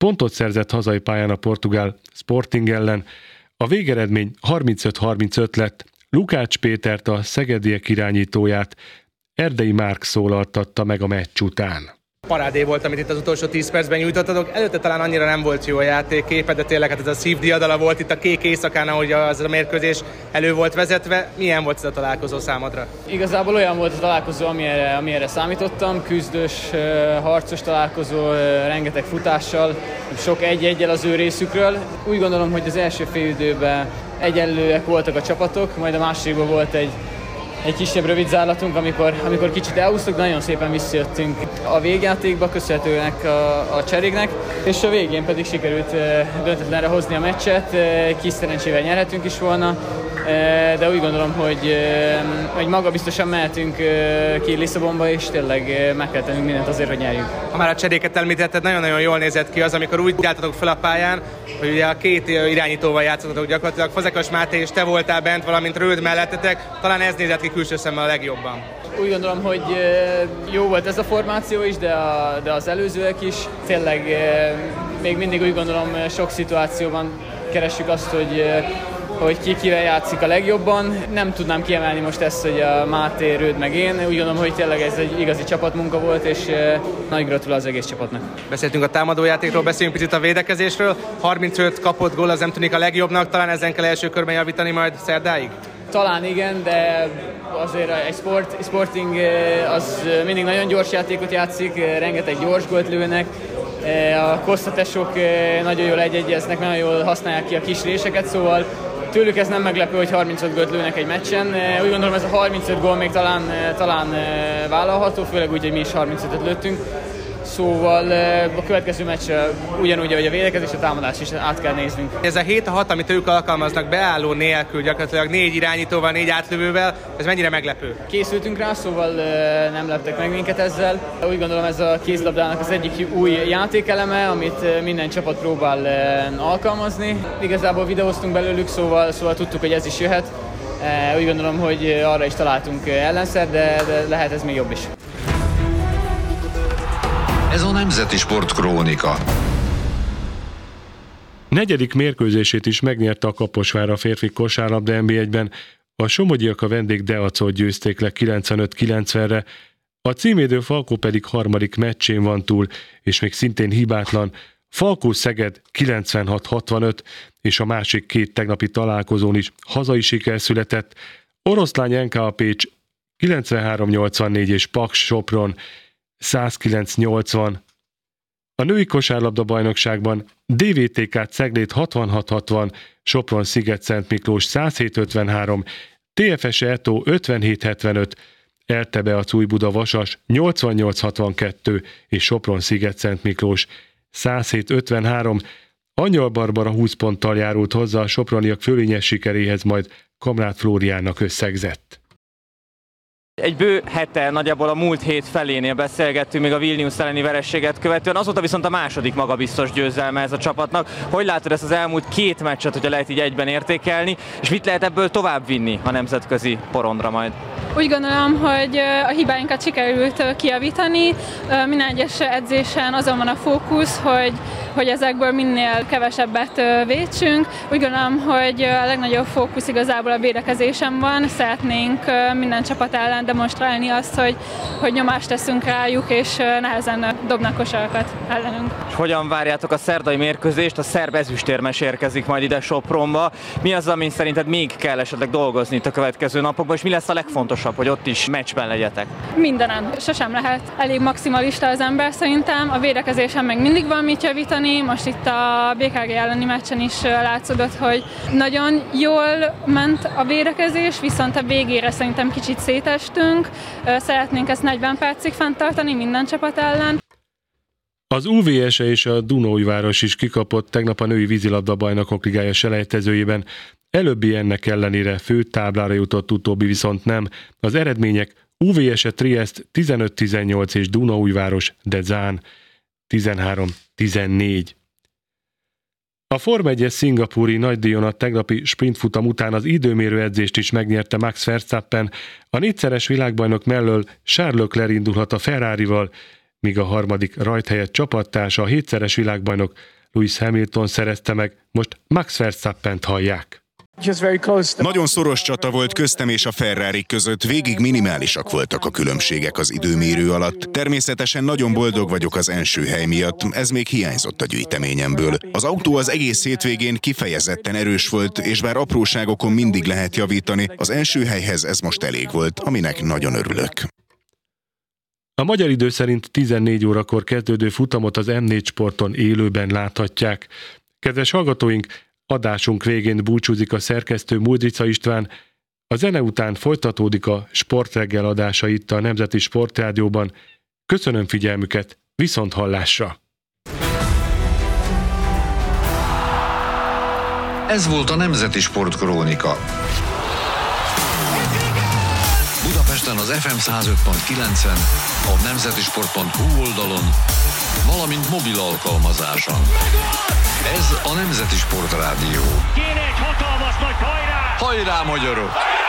pontot szerzett hazai pályán a portugál Sporting ellen. A végeredmény 35-35 lett. Lukács Pétert, a szegediek irányítóját Erdei Márk szólaltatta meg a meccs után. Parádé volt, amit itt az utolsó 10 percben nyújtottatok. Előtte talán annyira nem volt jó a játékképe, de tényleg ez a szívdiadala volt itt a kék éjszakán, ahogy az a mérkőzés elő volt vezetve. Milyen volt ez a találkozó számodra? Igazából olyan volt a találkozó, amire számítottam. Küzdős, harcos találkozó, rengeteg futással, sok 1-1-el az ő részükről. Úgy gondolom, hogy az első félidőben egyenlőek voltak a csapatok, majd a másodikban volt egy kisebb rövid zárlatunk, amikor kicsit elhúztuk, de nagyon szépen visszajöttünk a végjátékba, köszönhetőnek a cseréknek, és a végén pedig sikerült döntetlenre hozni a meccset, kis szerencsével nyerhetünk is volna, de úgy gondolom, hogy magabiztosan mehetünk ki Lisszabonba, és tényleg meg kell tennünk mindent azért, hogy nyerjünk. Ha már a cseréket említetted, nagyon-nagyon jól nézett ki az, amikor úgy álltatok fel a pályán, hogy ugye a két irányítóval játszottatok gyakorlatilag, Fazekas Máté és te voltál bent, valamint Röld mellettetek, talán ez nézett ki külső szemmel a legjobban. Úgy gondolom, hogy jó volt ez a formáció is, de az előzőek is. Tényleg még mindig úgy gondolom, sok szituációban keressük azt, hogy ki kivel játszik a legjobban. Nem tudnám kiemelni most ezt, hogy a Máté, Röld meg én. Úgy gondolom, hogy tényleg ez egy igazi csapatmunka volt, és nagy gratulál az egész csapatnak. Beszéltünk a támadójátékról, beszéljünk picit a védekezésről. 35 kapott gól, az nem tűnik a legjobbnak, talán ezen kell első körben javítani majd szerdáig? Talán igen, de azért egy Sporting az mindig nagyon gyors játékot játszik, rengeteg gyors gólt lőnek. A kosztatesok nagyon jól egyeznek, nagyon jól használják ki a kis réseket, szóval tőlük ez nem meglepő, hogy 35 gólt lőnek egy meccsen. Úgy gondolom, ez a 35 gól még talán vállalható, főleg úgy, hogy mi is 35-öt lőttünk. Szóval a következő meccsre ugyanúgy, ahogy a védekezés, a támadás is át kell néznünk. Ez a 7-6, amit ők alkalmaznak beálló nélkül, gyakorlatilag 4 irányítóval, 4 átlövővel, ez mennyire meglepő? Készültünk rá, szóval nem leptek meg minket ezzel. Úgy gondolom, ez a kézlabdának az egyik új játékeleme, amit minden csapat próbál alkalmazni. Igazából videóztunk belőlük, szóval tudtuk, hogy ez is jöhet. Úgy gondolom, hogy arra is találtunk ellenszer, de lehet ez még jobb is. Ez a Nemzeti Sport Krónika. Negyedik mérkőzését is megnyerte a Kaposvár a férfi kosárlabda NB1-ben. A somogyiak a vendég Deacot győzték le 95-90-re, a címvédő Falkó pedig harmadik meccsén van túl, és még szintén hibátlan. Falkó-Szeged 96-65, és a másik két tegnapi találkozón is hazai siker született. Oroszlány NK Pécs 93-84 és Paks Sopron 109-80. A női kosárlabda bajnokságban DVTK Ceglét 66-60, Sopron Sziget-Szent Miklós 107-53, TFS Eto 57-75, Ertebe a Újbuda Vasas 88-62 és Sopron Sziget-Szent Miklós 107-53. Angyal Barbara 20 ponttal járult hozzá a soproniak fölényes sikeréhez, majd Kamrát Flóriánnak összegzett. Egy bő hete, nagyjából a múlt hét felénél beszélgettünk még a Vilnius elleni vereséget követően, azóta viszont a második magabiztos győzelme ez a csapatnak. Hogy látod ezt az elmúlt két meccset, hogyha lehet így egyben értékelni, és mit lehet ebből tovább vinni a nemzetközi porondra majd? Úgy gondolom, hogy a hibáinkat sikerült kijavítani. Minden egyes edzésen azon van a fókusz, hogy ezekből minél kevesebbet vétsünk. Úgy gondolom, hogy a legnagyobb fókusz igazából a védekezésen van. Szeretnénk minden csapat ellen demonstrálni azt, hogy nyomást teszünk rájuk, és nehezen dobnak kosarakat ellenünk. És hogyan várjátok a szerdai mérkőzést? A szerb ezüstérmes érkezik majd ide Sopronba. Mi az, amin szerinted még kell esetleg dolgozni itt a következő napokban, és mi lesz a legfontosabb, hogy ott is meccsben legyetek? Mindenen. Sosem lehet elég maximalista az ember szerintem. A védekezésen meg mindig van mit javítani. Most itt a BKG elleni meccsen is látszódott, hogy nagyon jól ment a védekezés, viszont a végére szerintem kicsit szétestünk. Szeretnénk ezt 40 percig fenntartani minden csapat ellen. Az UVS-e és a Dunaújváros is kikapott tegnap a női vízilabda bajnokok ligája selejtezőjében. Előbbi ennek ellenére fő táblára jutott, utóbbi viszont nem. Az eredmények: UVS-e Triest 15-18 és Dunaújváros Dezán 13-14. A Forma 1-es szingapúri nagydíjon a tegnapi sprintfutam után az időmérő edzést is megnyerte Max Verstappen. A négyszeres világbajnok mellől Charles Leclerc indulhat a Ferrarival, míg a harmadik rajthelyet csapattársa, a 7-szeres világbajnok Lewis Hamilton szerezte meg, most Max Verstappent hallják. Nagyon szoros csata volt köztem és a Ferrari között, végig minimálisak voltak a különbségek az időmérő alatt. Természetesen nagyon boldog vagyok az első hely miatt, ez még hiányzott a gyűjteményemből. Az autó az egész hétvégén kifejezetten erős volt, és bár apróságokon mindig lehet javítani, az első helyhez ez most elég volt, aminek nagyon örülök. A magyar idő szerint 14 órakor kezdődő futamot az M4 Sporton élőben láthatják. Kedves hallgatóink, adásunk végén búcsúzik a szerkesztő Muldrica István. A zene után folytatódik a Sportreggel adása itt a Nemzeti Sportrádióban. Köszönöm figyelmüket, viszonthallásra! Ez volt a Nemzeti Sportkrónika. Budapesten az FM 105.9-en, a nemzetisport.hu oldalon, valamint mobil alkalmazáson. Ez a Nemzeti Sportrádió. Kéne egy hatalmas nagy hajrá! Hajrá, magyarok!